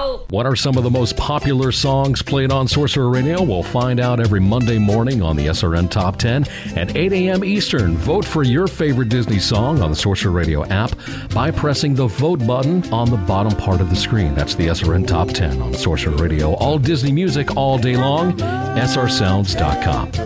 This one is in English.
Radio. What are some of the most popular songs played on Sorcerer Radio? We'll find out every Monday morning on the SRN Top 10 at 8 a.m. Eastern. Vote for your favorite Disney song on the Sorcerer Radio app by pressing the vote button on the bottom part of the screen. That's the SRN Top 10 on Sorcerer Radio. All Disney music all day long. srsounds.com.